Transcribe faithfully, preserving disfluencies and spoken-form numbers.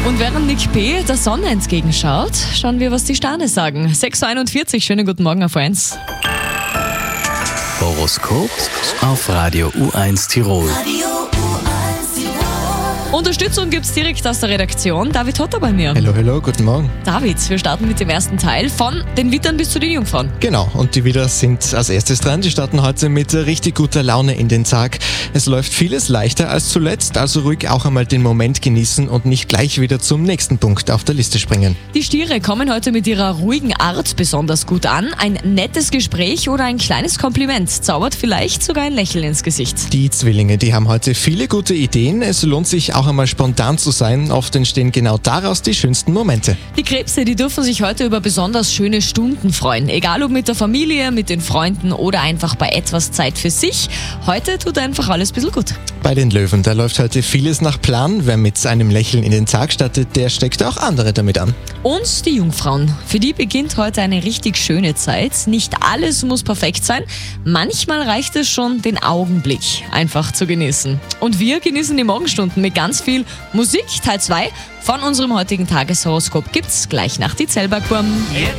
Und während Nick P. der Sonne entgegenschaut, schauen wir, was die Sterne sagen. sechs Uhr einundvierzig, schönen guten Morgen auf eins. Horoskop auf Radio U eins Tirol. Unterstützung gibt's direkt aus der Redaktion. David Hotter bei mir. Hallo, hallo, guten Morgen. David, wir starten mit dem ersten Teil von den Wittern bis zu den Jungfrauen. Genau, und die Widder sind als erstes dran. Die starten heute mit richtig guter Laune in den Tag. Es läuft vieles leichter als zuletzt, also ruhig auch einmal den Moment genießen und nicht gleich wieder zum nächsten Punkt auf der Liste springen. Die Stiere kommen heute mit ihrer ruhigen Art besonders gut an. Ein nettes Gespräch oder ein kleines Kompliment zaubert vielleicht sogar ein Lächeln ins Gesicht. Die Zwillinge, die haben heute viele gute Ideen. Es lohnt sich auch einmal spontan zu sein. Oft entstehen genau daraus die schönsten Momente. Die Krebse, die dürfen sich heute über besonders schöne Stunden freuen. Egal ob mit der Familie, mit den Freunden oder einfach bei etwas Zeit für sich. Heute tut einfach alles ein bisschen gut. Bei den Löwen, da läuft heute vieles nach Plan. Wer mit einem Lächeln in den Tag startet, der steckt auch andere damit an. Und die Jungfrauen. Für die beginnt heute eine richtig schöne Zeit. Nicht alles muss perfekt sein. Manchmal reicht es schon, den Augenblick einfach zu genießen. Und wir genießen die Morgenstunden mit ganz viel Musik. Teil zwei von unserem heutigen Tageshoroskop gibt's gleich nach die Zellbergwurm.